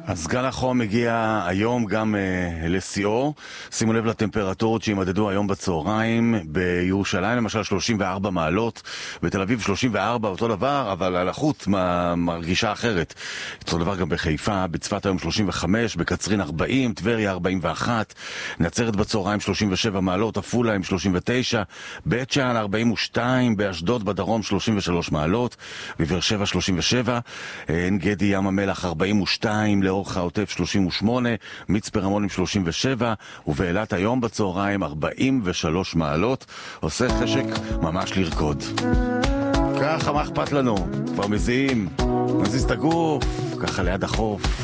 אז גל החום מגיע היום גם לשיאו. שימו לב לטמפרטורות שימדדו היום בצהריים. בירושלים למשל 34 מעלות, בתל אביב 34, אותו דבר, אבל על החוט מרגישה אחרת. אותו דבר גם בחיפה, בצפת היום 35, בקצרין 40, טבריה 41, נצרת בצהריים 37 מעלות, עפולה עם 39, בית שאן 42, באשדוד בדרום 33 מעלות, בבאר שבע 37, עין גדי ים המלח 42, לאורך העוטף 38, מצפה רמון עם 37, ובאילת היום בצהריים 43 מעלות. עושה חשק ממש לרקוד. ככה, מה אכפת לנו? כבר מזיעים, מזיז את הגוף, ככה ליד החוף.